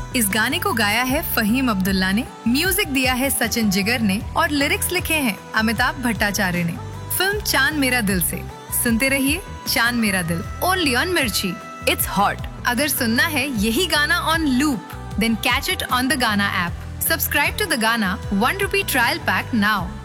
इस गाने को गाया है फहीम अब्दुल्ला ने, म्यूजिक दिया है सचिन जिगर ने और लिरिक्स लिखे हैं अमिताभ भट्टाचार्य ने। फिल्म चांद मेरा दिल से। सुनते रहिए चांद मेरा दिल, ओनली ऑन मिर्ची। It's hot. अगर सुनना है यही गाना on loop, then catch it on the गाना ऐप। सब्सक्राइब टू द गाना ₹1 ट्रायल पैक नाउ।